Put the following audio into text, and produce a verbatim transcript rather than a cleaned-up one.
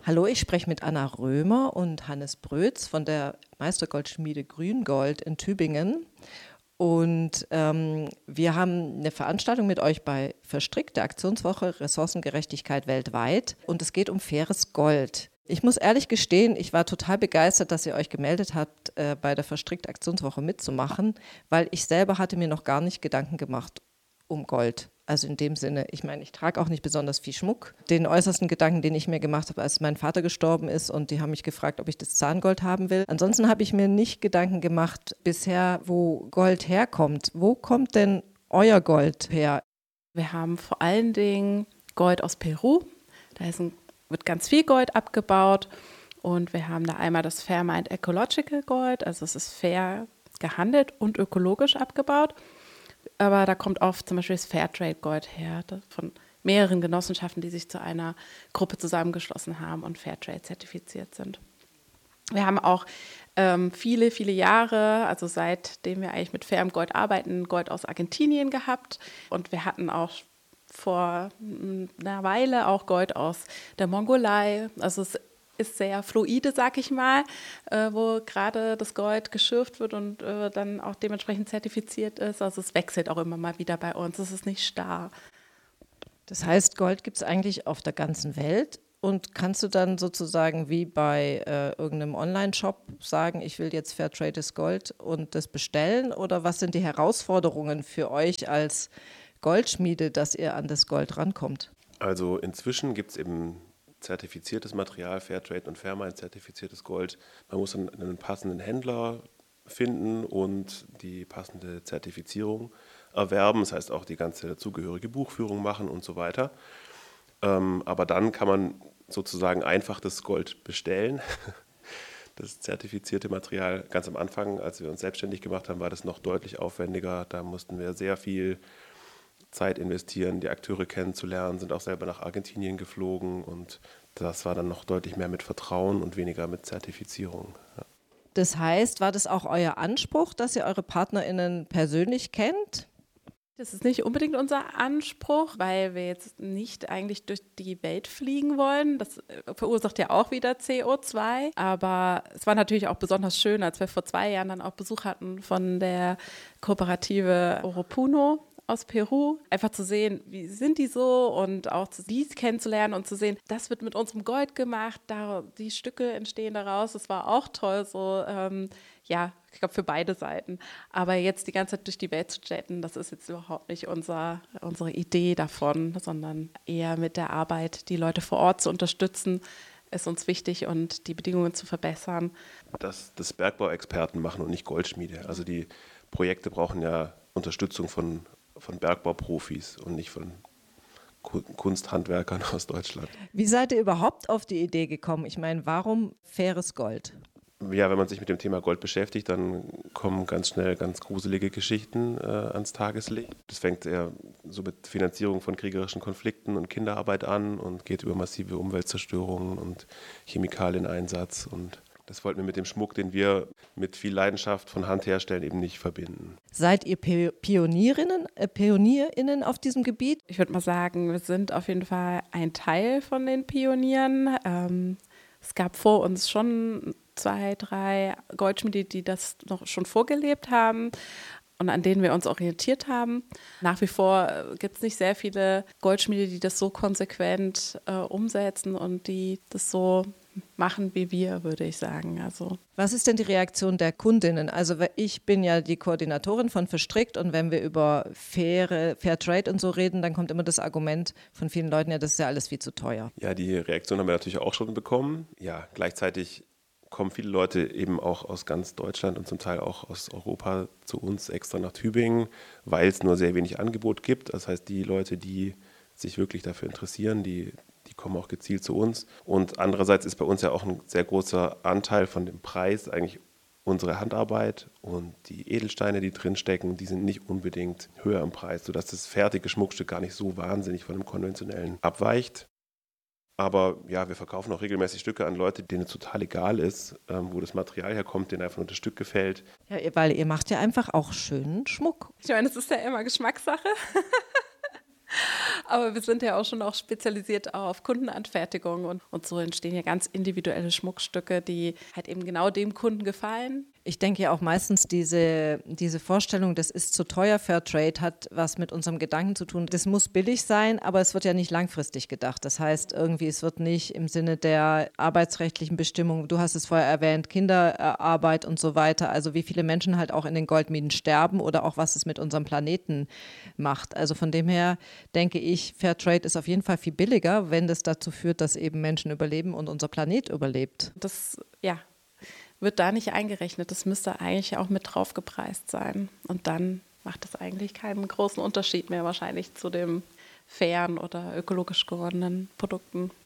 Hallo, ich spreche mit Anna Römer und Hannes Brötz von der Meistergoldschmiede Grüngold in Tübingen. Und ähm, wir haben eine Veranstaltung mit euch bei Verstrickt, der Aktionswoche Ressourcengerechtigkeit weltweit. Und es geht um faires Gold. Ich muss ehrlich gestehen, ich war total begeistert, dass ihr euch gemeldet habt, äh, bei der Verstrickt Aktionswoche mitzumachen, weil ich selber hatte mir noch gar nicht Gedanken gemacht um Gold. Also in dem Sinne, ich meine, ich trage auch nicht besonders viel Schmuck. Den äußersten Gedanken, den ich mir gemacht habe, als mein Vater gestorben ist und die haben mich gefragt, ob ich das Zahngold haben will. Ansonsten habe ich mir nicht Gedanken gemacht bisher, wo Gold herkommt. Wo kommt denn euer Gold her? Wir haben vor allen Dingen Gold aus Peru. Da ist ein, wird ganz viel Gold abgebaut. Und wir haben da einmal das Fairmined Ecological Gold, also es ist fair gehandelt und ökologisch abgebaut. Aber da kommt oft zum Beispiel das Fairtrade-Gold her, von mehreren Genossenschaften, die sich zu einer Gruppe zusammengeschlossen haben und Fairtrade zertifiziert sind. Wir haben auch ähm, viele, viele Jahre, also seitdem wir eigentlich mit fairem Gold arbeiten, Gold aus Argentinien gehabt. Und wir hatten auch vor einer Weile auch Gold aus der Mongolei. Also es ist sehr fluide, sag ich mal, äh, wo gerade das Gold geschürft wird und äh, dann auch dementsprechend zertifiziert ist. Also es wechselt auch immer mal wieder bei uns, es ist nicht starr. Das heißt, Gold gibt es eigentlich auf der ganzen Welt und kannst du dann sozusagen wie bei äh, irgendeinem Online-Shop sagen, ich will jetzt Fairtrades Gold und das bestellen, oder was sind die Herausforderungen für euch als Goldschmiede, dass ihr an das Gold rankommt? Also inzwischen gibt es eben zertifiziertes Material, Fairtrade und Fairmined zertifiziertes Gold. Man muss einen, einen passenden Händler finden und die passende Zertifizierung erwerben. Das heißt auch die ganze dazugehörige Buchführung machen und so weiter. Ähm, aber dann kann man sozusagen einfach das Gold bestellen. Das zertifizierte Material, ganz am Anfang, als wir uns selbstständig gemacht haben, war das noch deutlich aufwendiger. Da mussten wir sehr viel Zeit investieren, die Akteure kennenzulernen, sind auch selber nach Argentinien geflogen und das war dann noch deutlich mehr mit Vertrauen und weniger mit Zertifizierung. Ja. Das heißt, war das auch euer Anspruch, dass ihr eure PartnerInnen persönlich kennt? Das ist nicht unbedingt unser Anspruch, weil wir jetzt nicht eigentlich durch die Welt fliegen wollen. Das verursacht ja auch wieder C O zwei. Aber es war natürlich auch besonders schön, als wir vor zwei Jahren dann auch Besuch hatten von der Kooperative Oropuno aus Peru, einfach zu sehen, wie sind die so und auch die kennenzulernen und zu sehen, das wird mit unserem Gold gemacht, da, die Stücke entstehen daraus, das war auch toll, so, ähm, ja, ich glaube für beide Seiten. Aber jetzt die ganze Zeit durch die Welt zu jetten, das ist jetzt überhaupt nicht unser, unsere Idee davon, sondern eher mit der Arbeit, die Leute vor Ort zu unterstützen, ist uns wichtig und die Bedingungen zu verbessern. Dass das Bergbauexperten machen und nicht Goldschmiede. Also die Projekte brauchen ja Unterstützung von von Bergbauprofis und nicht von Kunsthandwerkern aus Deutschland. Wie seid ihr überhaupt auf die Idee gekommen? Ich meine, warum faires Gold? Ja, wenn man sich mit dem Thema Gold beschäftigt, dann kommen ganz schnell ganz gruselige Geschichten äh, ans Tageslicht. Das fängt eher so mit Finanzierung von kriegerischen Konflikten und Kinderarbeit an und geht über massive Umweltzerstörungen und Chemikalieneinsatz. Und das wollten wir mit dem Schmuck, den wir mit viel Leidenschaft von Hand herstellen, eben nicht verbinden. Seid ihr Pionierinnen, äh, Pionierinnen auf diesem Gebiet? Ich würde mal sagen, wir sind auf jeden Fall ein Teil von den Pionieren. Ähm, es gab vor uns schon zwei, drei Goldschmiede, die das noch schon vorgelebt haben und an denen wir uns orientiert haben. Nach wie vor gibt es nicht sehr viele Goldschmiede, die das so konsequent äh, umsetzen und die das so machen wie wir, würde ich sagen. Also. Was ist denn die Reaktion der Kundinnen? Also ich bin ja die Koordinatorin von Verstrickt und wenn wir über faire, Fairtrade und so reden, dann kommt immer das Argument von vielen Leuten, ja, das ist ja alles viel zu teuer. Ja, die Reaktion haben wir natürlich auch schon bekommen. Ja, gleichzeitig kommen viele Leute eben auch aus ganz Deutschland und zum Teil auch aus Europa zu uns extra nach Tübingen, weil es nur sehr wenig Angebot gibt. Das heißt, die Leute, die sich wirklich dafür interessieren, die Die kommen auch gezielt zu uns. Und andererseits ist bei uns ja auch ein sehr großer Anteil von dem Preis eigentlich unsere Handarbeit und die Edelsteine, die drinstecken, die sind nicht unbedingt höher im Preis, sodass das fertige Schmuckstück gar nicht so wahnsinnig von dem konventionellen abweicht. Aber ja, wir verkaufen auch regelmäßig Stücke an Leute, denen es total egal ist, ähm, wo das Material herkommt, denen einfach nur das Stück gefällt. Ja, weil ihr macht ja einfach auch schönen Schmuck. Ich meine, das ist ja immer Geschmackssache. Aber wir sind ja auch schon auch spezialisiert auf Kundenanfertigung und, und so entstehen ja ganz individuelle Schmuckstücke, die halt eben genau dem Kunden gefallen. Ich denke ja auch meistens diese, diese Vorstellung, das ist zu teuer, Fairtrade, hat was mit unserem Gedanken zu tun. Das muss billig sein, aber es wird ja nicht langfristig gedacht. Das heißt, irgendwie, es wird nicht im Sinne der arbeitsrechtlichen Bestimmungen, du hast es vorher erwähnt, Kinderarbeit und so weiter, also wie viele Menschen halt auch in den Goldminen sterben oder auch was es mit unserem Planeten macht. Also von dem her denke ich, Fairtrade ist auf jeden Fall viel billiger, wenn das dazu führt, dass eben Menschen überleben und unser Planet überlebt. Das, ja, wird da nicht eingerechnet. Das müsste eigentlich auch mit drauf gepreist sein. Und dann macht das eigentlich keinen großen Unterschied mehr wahrscheinlich zu den fairen oder ökologisch gewonnenen Produkten.